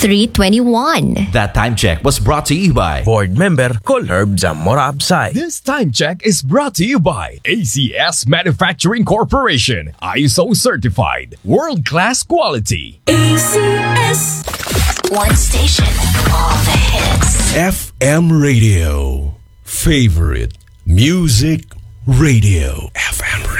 3:21. That time check was brought to you by Board member Col Herb Zamora Absay. This time check is brought to you by ACS Manufacturing Corporation. ISO certified. World-class quality. ACS. One station. All the hits. FM Radio. Favorite Music Radio. FM Radio.